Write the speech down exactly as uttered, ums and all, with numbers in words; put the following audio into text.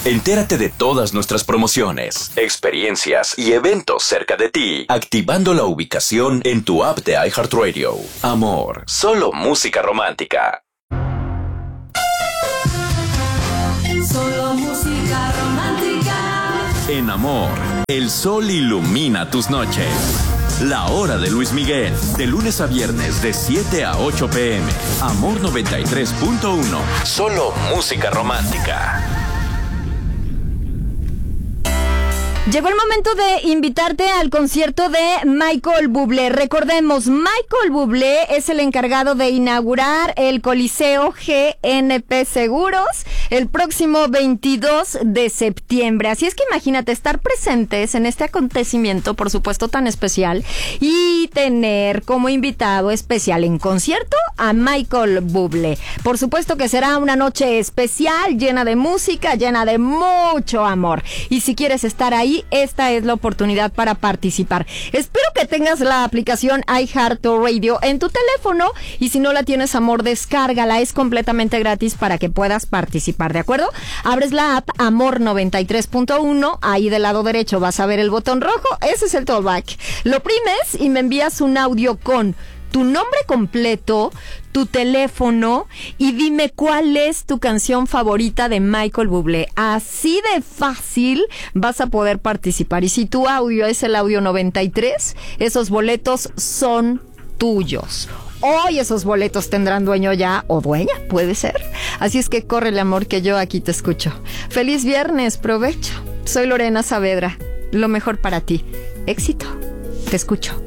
Entérate de todas nuestras promociones, experiencias y eventos cerca de ti, activando la ubicación en tu app de iHeartRadio. Amor, solo música romántica. Solo música romántica. En Amor, el sol ilumina tus noches. La hora de Luis Miguel, de lunes a viernes de siete a ocho pm. Amor noventa y tres punto uno. Solo música romántica. Llegó el momento de invitarte al concierto de Michael Bublé. Recordemos, Michael Bublé es el encargado de inaugurar el Coliseo G N P Seguros el próximo veintidós de septiembre. Así es que imagínate estar presentes en este acontecimiento, por supuesto tan especial, y tener como invitado especial en concierto a Michael Bublé. Por supuesto que será una noche especial, llena de música, llena de mucho amor. Y si quieres estar ahí, esta es la oportunidad para participar. Espero que tengas la aplicación iHeartRadio en tu teléfono, y si no la tienes, amor, descárgala, es completamente gratis para que puedas participar, ¿de acuerdo? Abres la app Amor noventa y tres punto uno, ahí del lado derecho vas a ver el botón rojo, ese es el talkback. Lo oprimes y me envías un audio con tu nombre completo, tu teléfono y dime cuál es tu canción favorita de Michael Bublé. Así de fácil vas a poder participar. Y si tu audio es el audio noventa y tres, esos boletos son tuyos. Hoy esos boletos tendrán dueño ya, o dueña, puede ser. Así es que córrele, amor, que yo aquí te escucho. Feliz viernes, provecho. Soy Lorena Saavedra. Lo mejor para ti. Éxito. Te escucho.